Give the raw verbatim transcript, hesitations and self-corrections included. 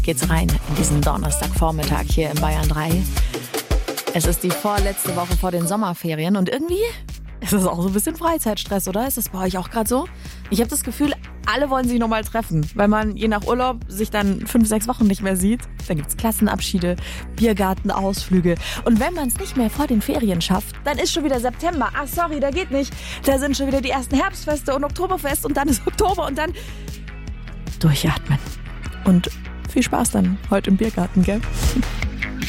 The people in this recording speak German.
geht's rein in diesen Donnerstagvormittag hier in Bayern drei. Es ist die vorletzte Woche vor den Sommerferien und irgendwie ist es auch so ein bisschen Freizeitstress, oder? Ist das bei euch auch gerade so? Ich habe das Gefühl, alle wollen sich nochmal treffen, weil man je nach Urlaub sich dann fünf, sechs Wochen nicht mehr sieht. Dann gibt's Klassenabschiede, Biergartenausflüge. Und wenn man es nicht mehr vor den Ferien schafft, dann ist schon wieder September. Ach sorry, da geht nicht. Da sind schon wieder die ersten Herbstfeste und Oktoberfest und dann ist Oktober und dann durchatmen. Und viel Spaß dann heute im Biergarten, gell?